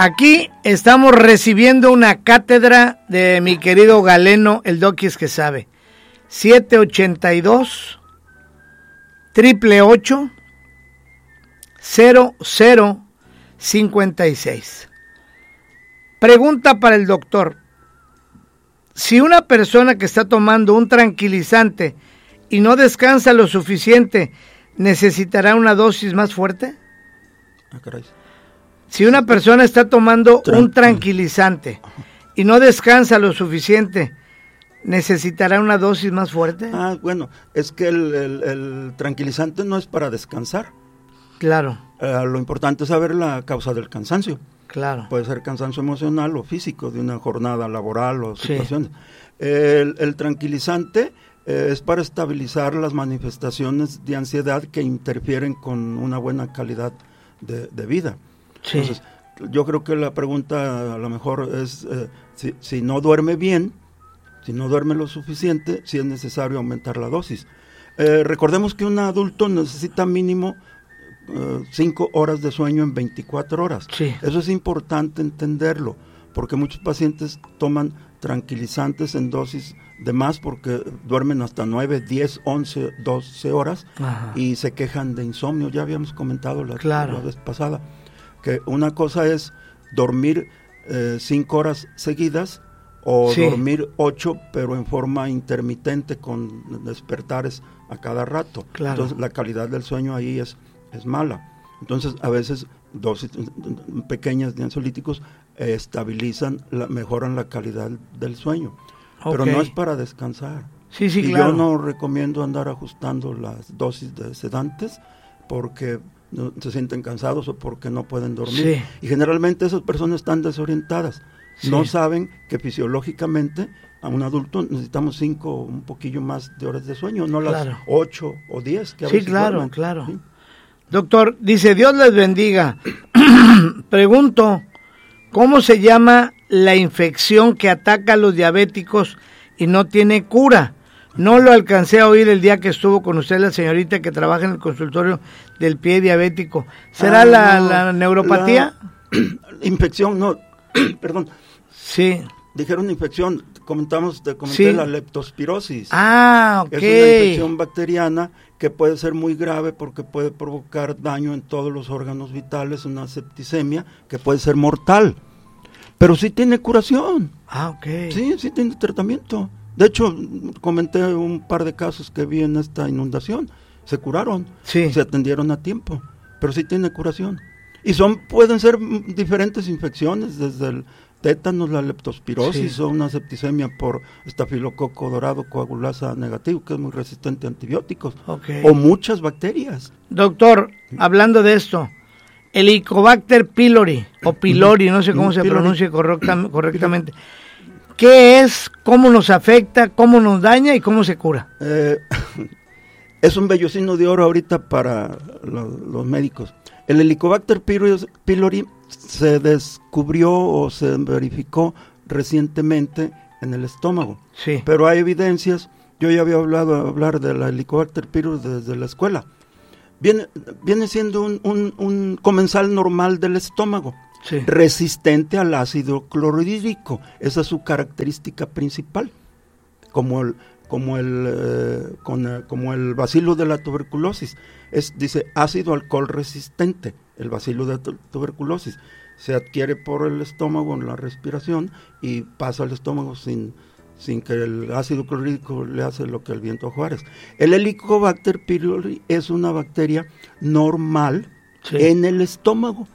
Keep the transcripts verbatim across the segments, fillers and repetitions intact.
Aquí estamos recibiendo una cátedra de mi querido Galeno, el Doquis que sabe. siete ochenta y dos, triple ocho, cero cero cincuenta y seis. Pregunta para el doctor. Si una persona que está tomando un tranquilizante y no descansa lo suficiente, ¿necesitará una dosis más fuerte? Ah, caray. Si una persona está tomando Tranquil. un tranquilizante y no descansa lo suficiente, ¿necesitará una dosis más fuerte? Ah, bueno, es que el, el, el tranquilizante no es para descansar. Claro. Eh, lo importante es saber la causa del cansancio. Claro. Puede ser cansancio emocional o físico de una jornada laboral o Sí. situaciones. El, el tranquilizante eh, es para estabilizar las manifestaciones de ansiedad que interfieren con una buena calidad de, de vida. Sí. Entonces, yo creo que la pregunta a lo mejor es eh, si, si no duerme bien, si no duerme lo suficiente, si es necesario aumentar la dosis. Eh, recordemos que un adulto necesita mínimo uh, cinco horas de sueño en veinticuatro horas. Sí. Eso es importante entenderlo, porque muchos pacientes toman tranquilizantes en dosis de más porque duermen hasta nueve, diez, once, doce horas. Ajá. Y se quejan de insomnio. Ya habíamos comentado la, claro. la vez pasada que una cosa es dormir eh, cinco horas seguidas o sí. dormir ocho, pero en forma intermitente con despertares a cada rato. Claro. Entonces la calidad del sueño ahí es, es mala. Entonces a veces dosis pequeñas de ansiolíticos eh, estabilizan, la, mejoran la calidad del sueño. Okay. Pero no es para descansar. Sí, sí, y claro. yo no recomiendo andar ajustando las dosis de sedantes porque no, se sienten cansados o porque no pueden dormir. Sí. Y generalmente esas personas están desorientadas. Sí. No saben que fisiológicamente a un adulto necesitamos cinco o un poquillo más de horas de sueño, no claro. las ocho o diez que a sí, veces claro, duermen. claro. ¿Sí? Doctor, dice, Dios les bendiga. Pregunto, ¿cómo se llama la infección que ataca a los diabéticos y no tiene cura? No lo alcancé a oír el día que estuvo con usted la señorita que trabaja en el consultorio del pie diabético. ¿Será ah, la, no, la neuropatía? La infección, no, perdón. Sí. Dijeron infección, comentamos, te comenté sí. la leptospirosis. Ah, ok. Es una infección bacteriana que puede ser muy grave porque puede provocar daño en todos los órganos vitales, una septicemia que puede ser mortal. Pero sí tiene curación. Ah, ok. Sí, sí tiene tratamiento. De hecho, comenté un par de casos que vi en esta inundación. Se curaron, sí. se atendieron a tiempo, pero sí tiene curación. Y son pueden ser diferentes infecciones, desde el tétanos, la leptospirosis sí. o una septicemia por estafilococo dorado coagulasa negativo, que es muy resistente a antibióticos, okay. o muchas bacterias. Doctor, hablando de esto, el Helicobacter pylori, o pylori, no sé cómo se pylori. pronuncia correcta, correctamente, ¿qué es, cómo nos afecta, cómo nos daña y cómo se cura? Eh, es un vellocino de oro ahorita para lo, los médicos. El Helicobacter pylori se descubrió o se verificó recientemente en el estómago. Sí. Pero hay evidencias, yo ya había hablado hablar de la Helicobacter pylori desde la escuela. Viene, viene siendo un, un, un comensal normal del estómago, sí. resistente al ácido clorhídrico. Esa es su característica principal, como el como el eh, con, eh, como el bacilo de la tuberculosis. Es, dice, ácido alcohol resistente, el bacilo de tu- tuberculosis. Se adquiere por el estómago en la respiración y pasa al estómago sin, sin que el ácido clorhídrico le hace lo que el viento a Juárez. El Helicobacter pylori es una bacteria normal sí. en el estómago.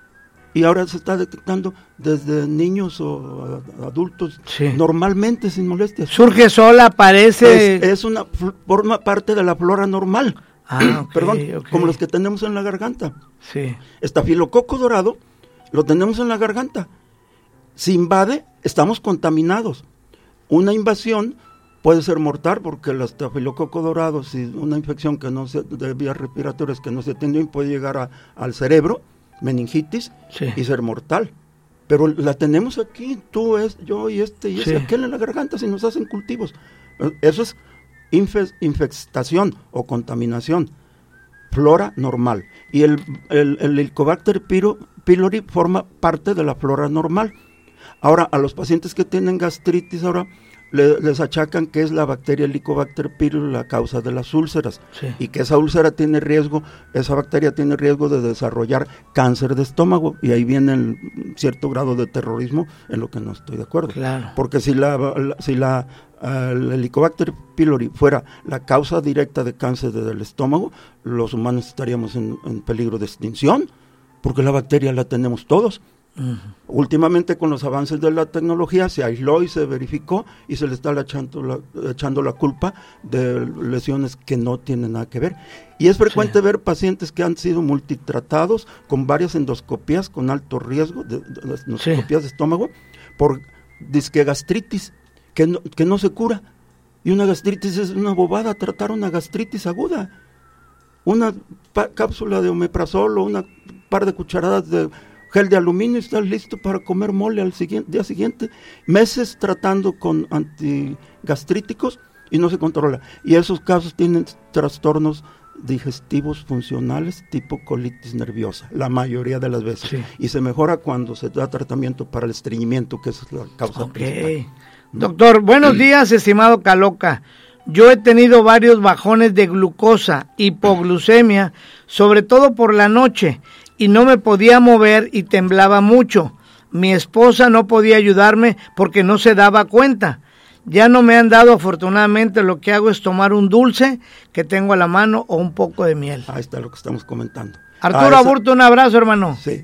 Y ahora se está detectando desde niños o adultos sí. normalmente, sin molestias. Surge sola, aparece. Es, es una, forma parte de la flora normal. Ah, okay, Perdón, okay. como los que tenemos en la garganta. Sí. Estafilococo dorado, lo tenemos en la garganta. Si invade, estamos contaminados. Una invasión puede ser mortal porque el estafilococo dorado, si una infección que no se, de vías respiratorias que no se atiende, puede llegar a, al cerebro, meningitis, sí. y ser mortal. Pero la tenemos aquí, tú, es, yo y este y sí. ese, aquel en la garganta, si nos hacen cultivos. Eso es infe- infestación o contaminación. flora normal. Y el, el, el Helicobacter pylori forma parte de la flora normal. Ahora, a los pacientes que tienen gastritis, ahora le, les achacan que es la bacteria Helicobacter pylori la causa de las úlceras, sí. Y que esa úlcera tiene riesgo, esa bacteria tiene riesgo de desarrollar cáncer de estómago, y ahí viene el cierto grado de terrorismo en lo que no estoy de acuerdo. Claro. Porque si la, la si la uh, el Helicobacter pylori fuera la causa directa de cáncer de, del estómago, los humanos estaríamos en, en peligro de extinción, porque la bacteria la tenemos todos. Uh-huh. Últimamente, con los avances de la tecnología, se aisló y se verificó, y se le está echando la, echando la culpa de lesiones que no tienen nada que ver. Y es frecuente sí. ver pacientes que han sido multitratados con varias endoscopías con alto riesgo, de, de, de endoscopías sí. de estómago, por disque gastritis, que no, que no se cura. Y una gastritis es una bobada, tratar una gastritis aguda. Una pa- cápsula de omeprazol o una par de cucharadas de gel de aluminio, estás listo para comer mole al siguiente, día siguiente. Meses tratando con antigastríticos y no se controla. Y esos casos tienen trastornos digestivos funcionales tipo colitis nerviosa, la mayoría de las veces. Sí. Y se mejora cuando se da tratamiento para el estreñimiento, que es la causa okay. principal. Doctor, buenos días, estimado Caloca. Yo he tenido varios bajones de glucosa, hipoglucemia, sobre todo por la noche, y no me podía mover y temblaba mucho. Mi esposa no podía ayudarme porque no se daba cuenta. Ya no me han dado, afortunadamente. Lo que hago es tomar un dulce que tengo a la mano o un poco de miel. Ahí está lo que estamos comentando. Arturo esa, Aburto, un abrazo, hermano. Sí.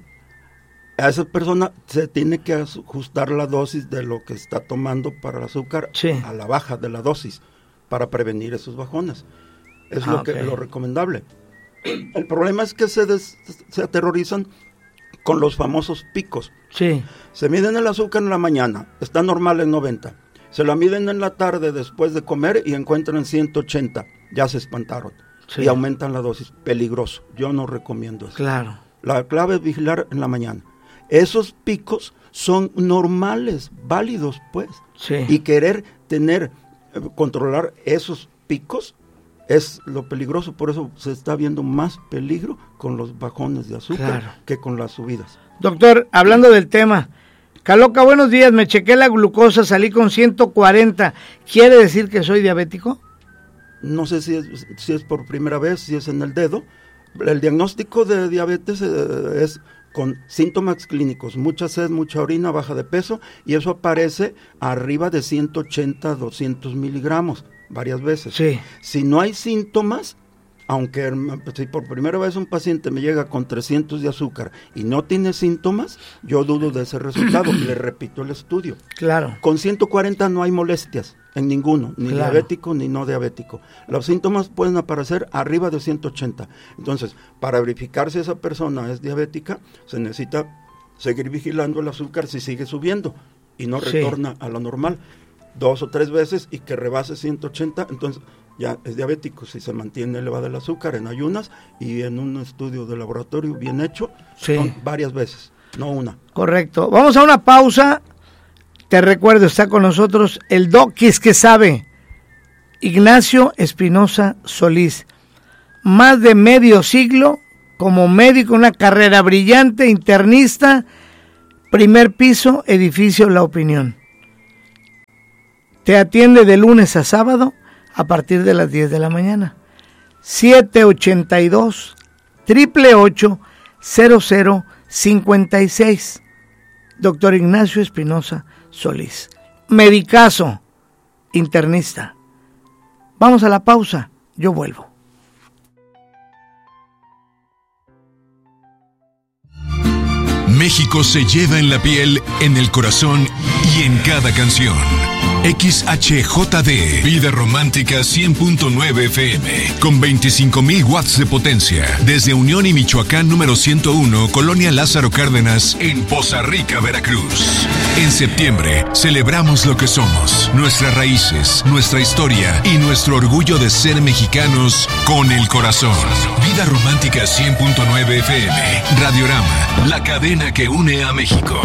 A esa persona se tiene que ajustar la dosis de lo que está tomando para el azúcar sí. a la baja de la dosis, para prevenir esos bajones. Es ah, lo que okay. lo recomendable. El problema es que se, des, se aterrorizan con los famosos picos. Sí. Se miden el azúcar en la mañana, está normal en noventa. Se la miden en la tarde después de comer y encuentran ciento ochenta. Ya se espantaron. Sí. Y aumentan la dosis. Peligroso. Yo no recomiendo eso. Claro. La clave es vigilar en la mañana. Esos picos son normales, válidos, pues. Sí. Y querer tener, eh, controlar esos picos es lo peligroso. Por eso se está viendo más peligro con los bajones de azúcar claro. que con las subidas. Doctor, hablando del tema, Caloca, buenos días, me chequé la glucosa, salí con ciento cuarenta. ¿Quiere decir que soy diabético? No sé si es, si es por primera vez, si es en el dedo. El diagnóstico de diabetes eh, es con síntomas clínicos, mucha sed, mucha orina, baja de peso, y eso aparece arriba de ciento ochenta, doscientos miligramos, varias veces. Sí. Si no hay síntomas, aunque si por primera vez un paciente me llega con trescientos de azúcar y no tiene síntomas, yo dudo de ese resultado. Le repito el estudio. Claro. Con ciento cuarenta no hay molestias en ninguno, ni claro. diabético ni no diabético. Los síntomas pueden aparecer arriba de ciento ochenta. Entonces, para verificar si esa persona es diabética, se necesita seguir vigilando el azúcar si sigue subiendo y no retorna sí. a lo normal dos o tres veces y que rebase ciento ochenta, entonces ya es diabético. Si se mantiene elevado el azúcar en ayunas y en un estudio de laboratorio bien hecho, sí. son varias veces, no una. Correcto. Vamos a una pausa. Te recuerdo, está con nosotros el doquis que sabe, Ignacio Espinosa Solís. Más de medio siglo como médico, una carrera brillante, internista, primer piso, edificio La Opinión. Te atiende de lunes a sábado a partir de las diez de la mañana. siete ochenta y dos, ocho ocho ocho, cero cero cincuenta y seis. Doctor Ignacio Espinosa Solís. Medicazo, internista. Vamos a la pausa, yo vuelvo. México se lleva en la piel, en el corazón y en cada canción. X H J D, Vida Romántica cien punto nueve F M, con veinticinco mil watts de potencia, desde Unión y Michoacán número ciento uno, Colonia Lázaro Cárdenas, en Poza Rica, Veracruz. En septiembre, celebramos lo que somos, nuestras raíces, nuestra historia y nuestro orgullo de ser mexicanos con el corazón. Vida Romántica cien punto nueve F M, Radiorama, la cadena que une a México.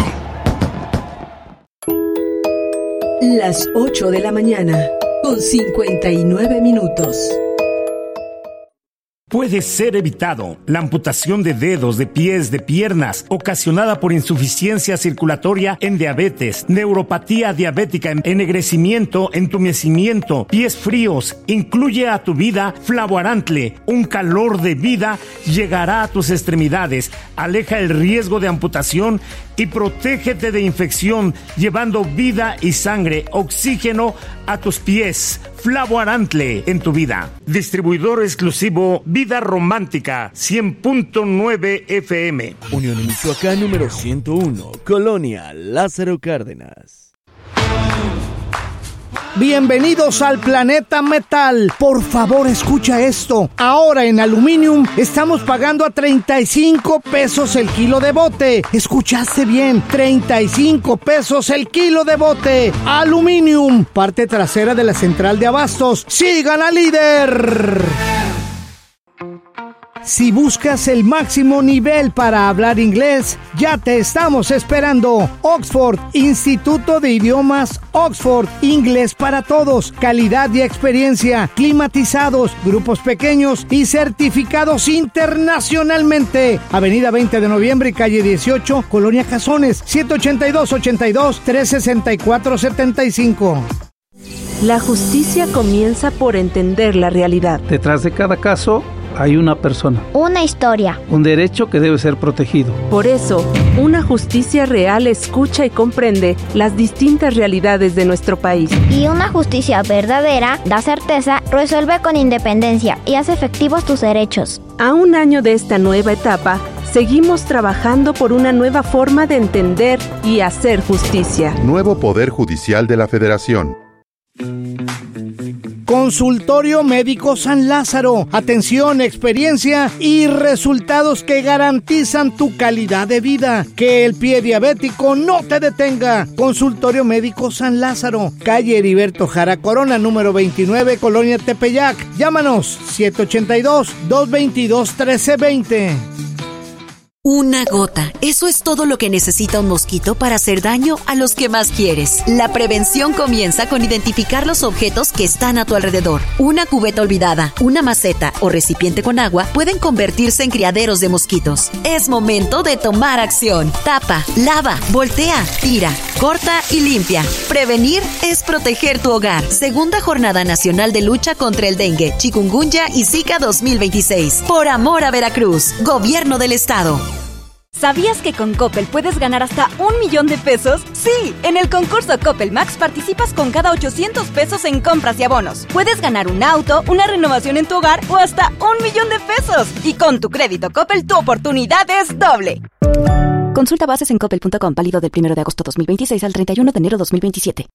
Las ocho de la mañana, con cincuenta y nueve minutos. puede ser evitado. La amputación de dedos, de pies, de piernas, ocasionada por insuficiencia circulatoria en diabetes, neuropatía diabética, ennegrecimiento, entumecimiento, pies fríos, incluye a tu vida Flavoarantle. Un calor de vida llegará a tus extremidades, aleja el riesgo de amputación y protégete de infección, llevando vida y sangre, oxígeno a tus pies. Flavoarantle en tu vida. Distribuidor exclusivo Vida Romántica, cien punto nueve F M. Unión Michoacán número ciento uno, Colonia Lázaro Cárdenas. Bienvenidos al Planeta Metal. Por favor, escucha esto. Ahora en Aluminium estamos pagando a treinta y cinco pesos el kilo de bote. ¿Escuchaste bien? treinta y cinco pesos el kilo de bote. Aluminium, parte trasera de la central de abastos. ¡Sigan al líder! Si buscas el máximo nivel para hablar inglés, ya te estamos esperando. Oxford, Instituto de Idiomas Oxford, inglés para todos, calidad y experiencia, climatizados, grupos pequeños y certificados internacionalmente. Avenida veinte de noviembre y calle dieciocho, Colonia Cazones, siete ochenta y dos, ochenta y dos, tres sesenta y cuatro, setenta y cinco. La justicia comienza por entender la realidad. Detrás de cada caso hay una persona, una historia, un derecho que debe ser protegido. Por eso, una justicia real escucha y comprende las distintas realidades de nuestro país. Y una justicia verdadera da certeza, resuelve con independencia y hace efectivos tus derechos. A un año de esta nueva etapa, seguimos trabajando por una nueva forma de entender y hacer justicia. Nuevo Poder Judicial de la Federación. Consultorio Médico San Lázaro. Atención, experiencia y resultados que garantizan tu calidad de vida. Que el pie diabético no te detenga. Consultorio Médico San Lázaro. Calle Heriberto Jara Corona, número veintinueve, Colonia Tepeyac. Llámanos siete ochenta y dos, dos veintidós, trece veinte. Una gota. Eso es todo lo que necesita un mosquito para hacer daño a los que más quieres. La prevención comienza con identificar los objetos que están a tu alrededor. Una cubeta olvidada, una maceta o recipiente con agua pueden convertirse en criaderos de mosquitos. Es momento de tomar acción. Tapa, lava, voltea, tira, corta y limpia. Prevenir es proteger tu hogar. Segunda Jornada Nacional de Lucha contra el Dengue, Chikungunya y Zika dos mil veintiséis. Por amor a Veracruz. Gobierno del Estado. ¿Sabías que con Coppel puedes ganar hasta un millón de pesos? ¡Sí! En el concurso Coppel Max participas con cada ochocientos pesos en compras y abonos. Puedes ganar un auto, una renovación en tu hogar o hasta un millón de pesos. Y con tu crédito Coppel, tu oportunidad es doble. Consulta bases en coppel punto com, válido del primero de agosto dos mil veintiséis al treinta y uno de enero dos mil veintisiete.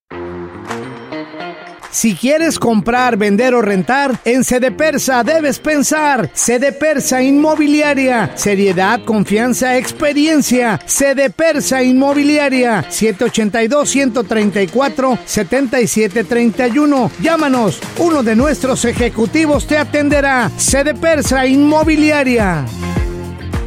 Si quieres comprar, vender o rentar, en Cedepersa debes pensar. Cedepersa Inmobiliaria. Seriedad, confianza, experiencia. Cedepersa Inmobiliaria. siete ochenta y dos, ciento treinta y cuatro, setenta y siete treinta y uno. Llámanos. Uno de nuestros ejecutivos te atenderá. Cedepersa Inmobiliaria.